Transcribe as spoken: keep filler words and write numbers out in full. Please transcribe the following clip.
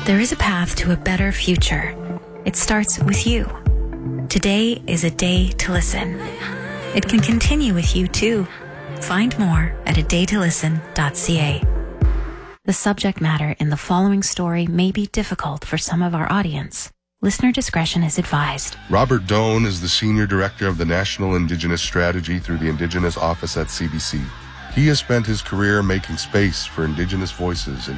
There is a path to a better future. It starts with you. Today is a day to listen. It can continue with you too. Find more at a day to listen dot c a. The subject matter in the following story may be difficult for some of our audience. Listener discretion is advised. Robert Doan is the Senior Director of the National Indigenous Strategy through the Indigenous Office at C B C. He has spent his career making space for Indigenous voices in